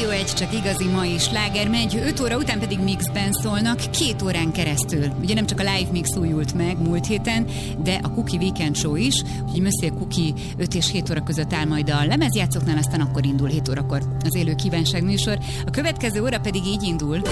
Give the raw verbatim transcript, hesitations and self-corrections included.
Rádió egy, csak igazi mai sláger megy, öt óra után pedig mixben szólnak, két órán keresztül. Ugye nem csak a live mix újult meg múlt héten, de a Cookie Weekend Show is, úgyhogy Monsieur Cookie öt és hét óra között áll majd a lemezjátszóknál, aztán akkor indul hét órakor az élő kívánság műsor. A következő óra pedig így indul.